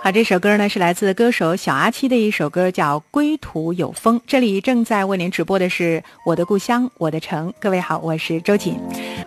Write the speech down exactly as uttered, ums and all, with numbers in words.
好，这首歌呢是来自歌手小阿七的一首歌，叫《归途有风》。这里正在为您直播的是我的故乡我的城。各位好，我是周瑾。